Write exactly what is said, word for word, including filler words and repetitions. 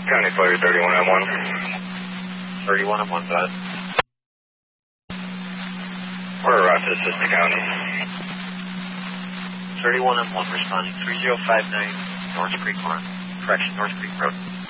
County Fire thirty-one M one. thirty-one M one, bud. We're Rochester, Sister County. thirty-one M one responding three zero five nine North Creek Run. Correction, North Creek Road.